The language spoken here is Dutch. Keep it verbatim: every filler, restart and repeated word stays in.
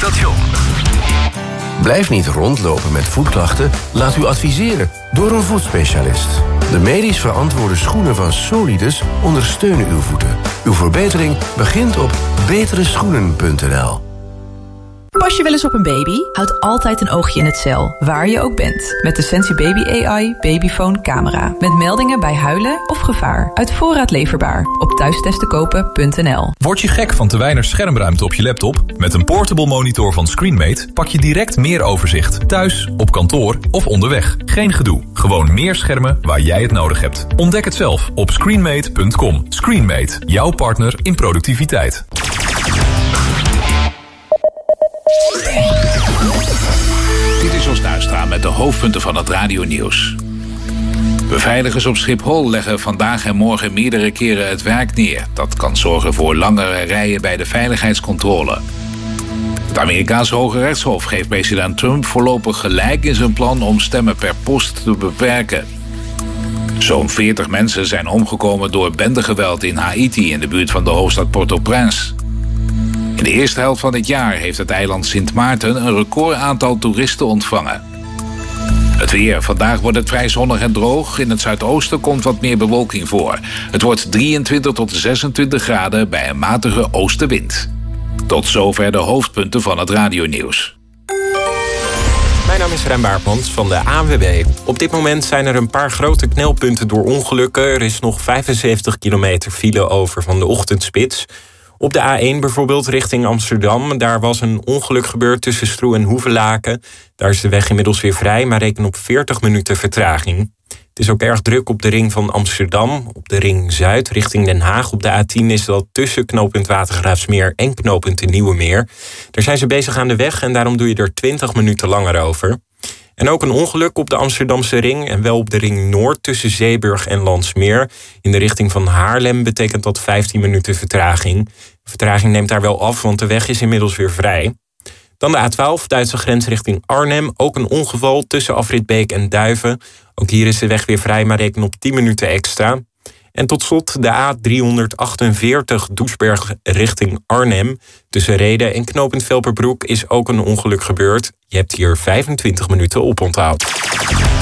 station. Blijf niet rondlopen met voetklachten. Laat u adviseren door een voetspecialist. De medisch verantwoorde schoenen van Solidus ondersteunen uw voeten. Uw verbetering begint op betere schoenen punt n l. Pas je wel eens op een baby? Houd altijd een oogje in het cel, waar je ook bent. Met de Sensi Baby A I Babyphone camera. Met meldingen bij huilen of gevaar. Uit voorraad leverbaar. Op thuistestenkopen punt n l. Word je gek van te weinig schermruimte op je laptop? Met een portable monitor van Screenmate pak je direct meer overzicht. Thuis, op kantoor of onderweg. Geen gedoe. Gewoon meer schermen waar jij het nodig hebt. Ontdek het zelf op screenmate punt com. Screenmate, jouw partner in productiviteit. Dit is Jos Nuistra met de hoofdpunten van het radionieuws. Beveiligers op Schiphol leggen vandaag en morgen meerdere keren het werk neer. Dat kan zorgen voor langere rijen bij de veiligheidscontrole. Het Amerikaanse Hoge Rechtshof geeft president Trump voorlopig gelijk in zijn plan om stemmen per post te beperken. Zo'n veertig mensen zijn omgekomen door bendegeweld in Haiti in de buurt van de hoofdstad Port-au-Prince. In de eerste helft van dit jaar heeft het eiland Sint Maarten een record aantal toeristen ontvangen. Het weer. Vandaag wordt het vrij zonnig en droog. In het zuidoosten komt wat meer bewolking voor. Het wordt drieëntwintig tot zesentwintig graden bij een matige oostenwind. Tot zover de hoofdpunten van het radionieuws. Mijn naam is Rem Baartmans van de A N W B. Op dit moment zijn er een paar grote knelpunten door ongelukken. Er is nog vijfenzeventig kilometer file over van de ochtendspits. Op de A één bijvoorbeeld richting Amsterdam. Daar was een ongeluk gebeurd tussen Stroe en Hoevelaken. Daar is de weg inmiddels weer vrij, maar reken op veertig minuten vertraging. Het is ook erg druk op de ring van Amsterdam. Op de ring Zuid richting Den Haag. Op de A tien is dat tussen knooppunt Watergraafsmeer en knooppunt de Nieuwe Meer. Daar zijn ze bezig aan de weg en daarom doe je er twintig minuten langer over. En ook een ongeluk op de Amsterdamse ring en wel op de ring Noord tussen Zeeburg en Landsmeer. In de richting van Haarlem betekent dat vijftien minuten vertraging. De vertraging neemt daar wel af, want de weg is inmiddels weer vrij. Dan de A twaalf, Duitse grens richting Arnhem. Ook een ongeval tussen Afrit Beek en Duiven. Ook hier is de weg weer vrij, maar reken op tien minuten extra. En tot slot de A driehonderdachtenveertig, Doesburg richting Arnhem. Tussen Rheden en knooppunt Velperbroek is ook een ongeluk gebeurd. Je hebt hier vijfentwintig minuten op onthoud.